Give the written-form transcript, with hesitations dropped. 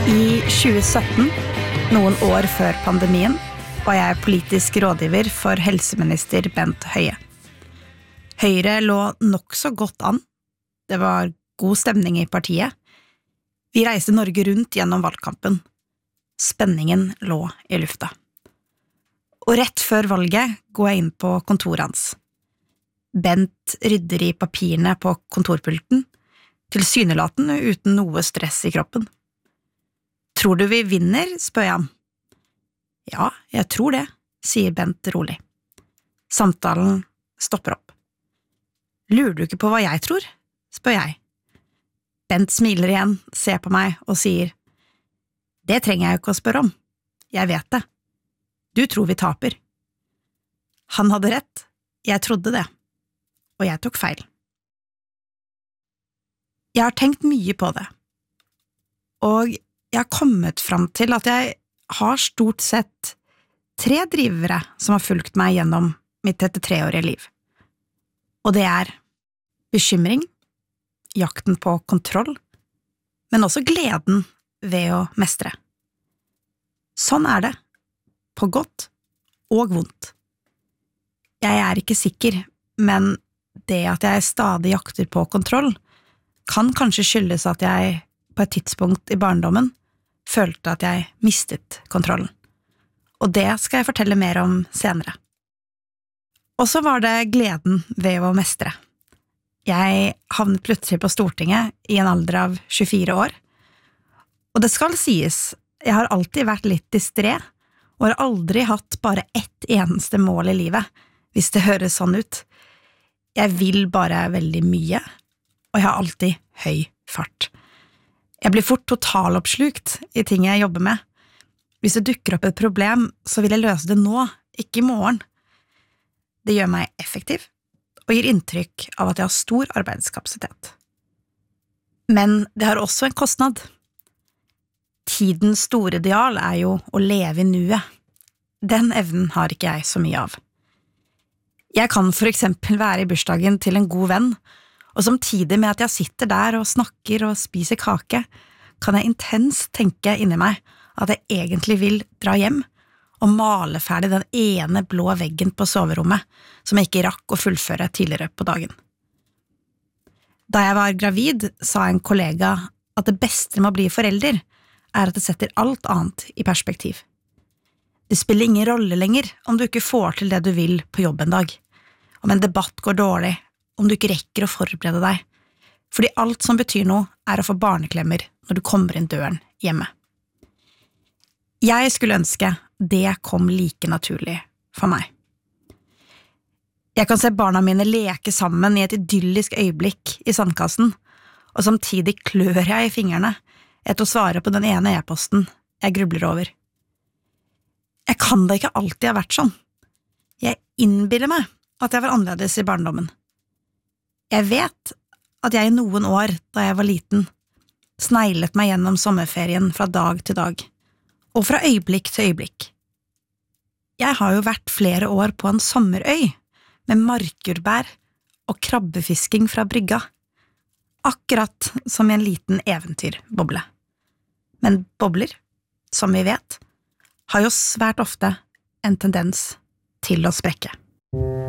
I 2017, noen år før pandemien, var jeg politisk rådgiver for helseminister Bent Høie. Høyre lå nok så godt an. Det var god stemning i partiet. Vi reiste Norge rundt gjennom valgkampen. Spenningen lå i lufta. Og rett før valget går jeg inn på kontoret hans. Bent rydder i papirene på kontorpulten, tilsynelatende uten noe stress i kroppen. «Tror du vi vinner?» spør jeg ham. «Ja, jeg tror det», sier Bent rolig. Samtalen stopper opp. «Lurer du ikke på hva jeg tror?» spør jeg. Bent smiler igjen, ser på meg og sier, «Det trenger jeg jo ikke å spørre om. Jeg vet det. Du tror vi taper.» Han hadde rett, jeg trodde det, og jeg tok feil. Jeg har tenkt mye på det, og jeg har kommet fram til at jeg har stort sett 3 drivere som har fulgt meg gjennom mitt 33-årige liv. Og det er bekymring, jakten på kontroll, men også gleden ved å mestre. Sånn er det, på godt og vondt. Jeg er ikke sikker, men det at jeg stadig jakter på kontroll, kan kanskje skyldes at jeg på et tidspunkt i barndommen følte at jeg mistet kontrollen. Og det skal jeg fortelle mer om senere. Og så var det gleden ved å mestre. Jeg havnet plutselig på Stortinget i en alder av 24 år. Og det skal sies, jeg har alltid vært litt distré, og har aldri hatt bare ett eneste mål i livet, hvis det høres sånn ut. Jeg vil bare veldig mye, og jeg har alltid høy fart. Jeg blir fort totaloppslukt i ting jeg jobber med. Hvis det dukker opp et problem, så vil jeg løse det nå, ikke i morgen. Det gjør meg effektiv, og gir inntrykk av at jeg har stor arbeidskapasitet. Men det har også en kostnad. Tidens store ideal er jo å leve i nuet. Den evnen har ikke jeg så mye av. Jeg kan for eksempel være i bursdagen til en god venn, og samtidig med at jeg sitter der og snakker og spiser kake, kan jeg intenst tenke inni meg at jeg egentlig vil dra hjem og male ferdig den ene blå veggen på soverommet som jeg ikke rakk å fullføre tidligere på dagen. Da jeg var gravid, sa en kollega at det beste med å bli forelder er at det setter alt annet i perspektiv. Det spiller ingen rolle lenger om du ikke får til det du vil på jobb en dag, om en debatt går dårlig, om du ikke rekker å forberede deg, fordi alt som betyr noe er å få barneklemmer når du kommer inn døren hjemme. Jeg skulle ønske det kom like naturlig for meg. Jeg kan se barna mine leke sammen i et idyllisk øyeblikk i sandkassen, og samtidig klør jeg i fingrene etter å svare på den ene e-posten jeg grubler over. Jeg kan da ikke alltid ha vært sånn. Jeg innbiller meg at jeg var annerledes i barndommen. Jeg vet at jeg i noen år, da jeg var liten, sneglet meg gjennom sommerferien fra dag til dag, og fra øyeblikk til øyeblikk. Jeg har jo vært flere år på en sommerøy, med markjordbær og krabbefisking fra brygga, akkurat som i en liten eventyrboble. Men bobler, som vi vet, har jo svært ofte en tendens til å sprekke.